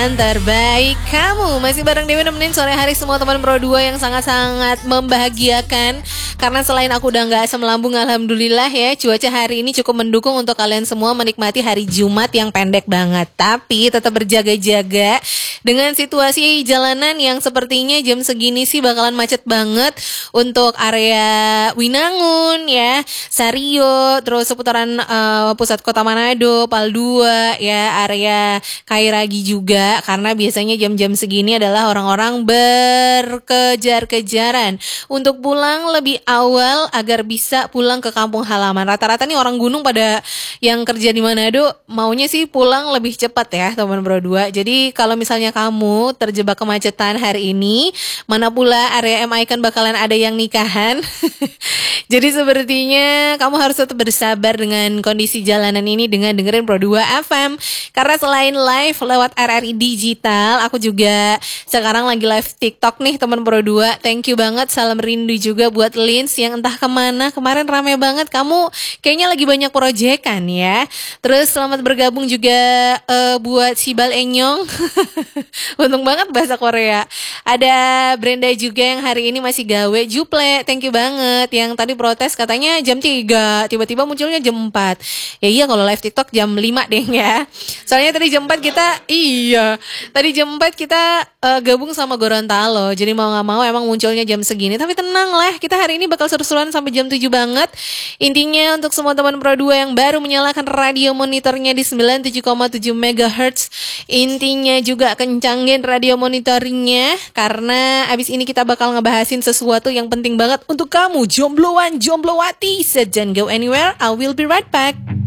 pilihan terbaik kamu. Masih bareng Dewi nemenin sore hari semua teman Pro 2 yang sangat-sangat membahagiakan. Karena selain aku udah gak asam lambung, alhamdulillah ya, cuaca hari ini cukup mendukung untuk kalian semua menikmati hari Jumat yang pendek banget. Tapi tetap berjaga-jaga dengan situasi jalanan yang sepertinya jam segini sih bakalan macet banget. Untuk area Winangun ya, Sario, terus seputaran pusat kota Manado, Pal 2 ya, area Kairagi juga. Karena biasanya jam-jam segini adalah orang-orang berkejar-kejaran untuk pulang lebih awal agar bisa pulang ke kampung halaman. Rata-rata nih orang gunung pada yang kerja di Manado maunya sih pulang lebih cepat ya teman Bro 2. Jadi kalau misalnya kamu terjebak kemacetan hari ini, mana pula area MI kan bakalan ada yang nikahan. Jadi sepertinya kamu harus tetap bersabar dengan kondisi jalanan ini dengan dengerin Pro 2 FM. Karena selain live lewat RRI Digital, aku juga sekarang lagi live TikTok nih teman Pro 2. Thank you banget, salam rindu juga buat Lins yang entah kemana. Kemarin rame banget, kamu kayaknya lagi banyak proyekan ya. Terus selamat bergabung juga buat Sibal Enyong. Untung banget bahasa Korea. Ada Brenda juga yang hari ini masih gawe. Juple, thank you banget. Yang tadi protes katanya jam 3, tiba-tiba munculnya jam 4. Ya iya, kalau live TikTok jam 5 deh ya. Soalnya tadi jam 4 kita gabung sama Gorontalo. Jadi mau gak mau emang munculnya jam segini. Tapi tenang lah, kita hari ini bakal seru-seruan sampai jam 7 banget. Intinya untuk semua teman Pro 2 yang baru menyalakan radio monitornya di 97,7 MHz, intinya juga kencangin radio monitoringnya. Karena abis ini kita bakal ngebahasin sesuatu yang penting banget untuk kamu, jombloan, jomblowati. So don't go anywhere, I will be right back.